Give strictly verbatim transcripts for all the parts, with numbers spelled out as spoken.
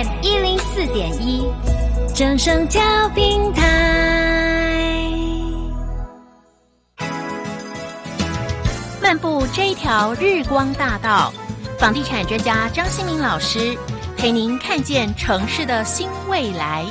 M 一零四点一，正声调平台。漫步这一条日光大道，房地产专家张新民老师陪您看见城市的新未来。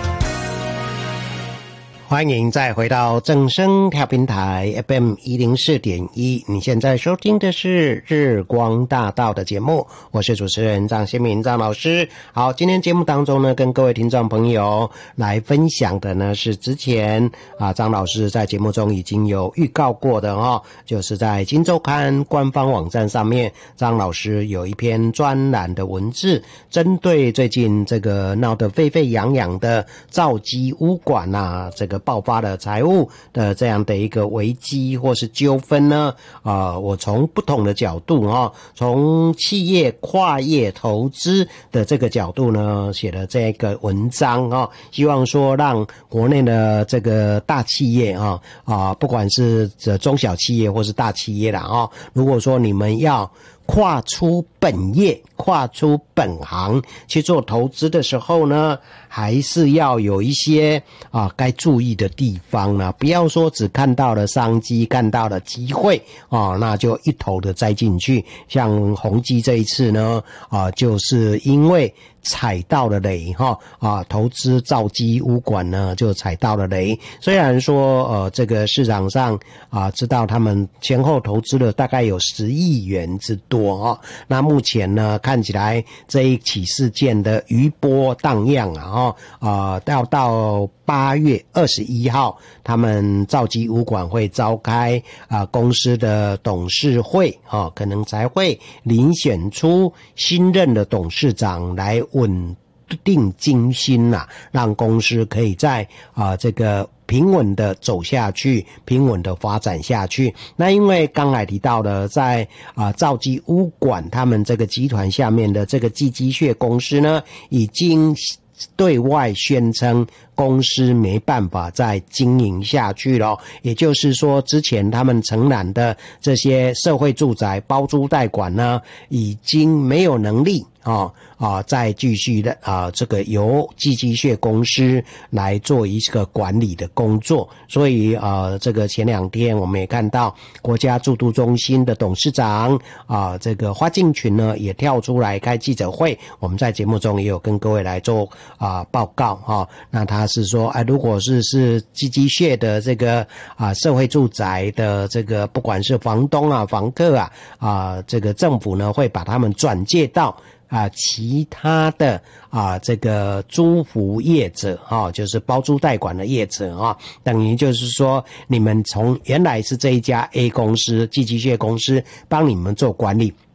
欢迎再回到正声调频台 F M 一零四点一，你现在收听的是日光大道的节目，我是主持人张新民张老师。好，今天节目当中呢，跟各位听众朋友来分享的呢是之前啊张老师在节目中已经有预告过的哦，就是在今周刊官方网站上面，张老师有一篇专栏的文字，针对最近这个闹得沸沸扬扬的兆基污管啊，这个爆发了财务的这样的一个危机或是纠纷呢，啊、呃，我从不同的角度哈，从企业跨业投资的这个角度呢，写了这个文章啊，希望说让国内的这个大企业啊啊，不管是这中小企业或是大企业啦啊，如果说你们要跨出本业，跨出本行去做投资的时候呢，还是要有一些啊该注意的地方呢，不要说只看到了商机，看到了机会啊，那就一头的栽进去。像宏基这一次呢，啊，就是因为踩到了雷哈啊，投资兆基污管呢就踩到了雷。虽然说呃这个市场上啊知道他们前后投资了大概有十亿元之多啊，那目前呢看起来这一起事件的余波荡漾啊哦啊到到八月二十一号，他们兆基污管会召开啊公司的董事会啊，可能才会遴选出新任的董事长来稳定军心呐，让公司可以在啊这个平稳的走下去，平稳的发展下去。那因为刚才提到的，在啊兆基污管他们这个集团下面的这个寄机械公司呢，已经对外宣称公司没办法再经营下去了，也就是说之前他们承揽的这些社会住宅包租代管呢，已经没有能力啊啊再继续的啊这个由寄机械公司来做一个管理的工作。所以啊这个前两天我们也看到国家住都中心的董事长啊这个花敬群呢也跳出来开记者会，我们在节目中也有跟各位来做啊报告哈、啊。那他是说哎、啊、如果是是寄机械的这个啊社会住宅的这个不管是房东啊房客啊啊这个政府呢会把他们转介到啊，其他的啊，这个租服业者啊，就是包租代管的业者啊，等于就是说，你们从原来是这一家 A 公司寄机械公司帮你们做管理，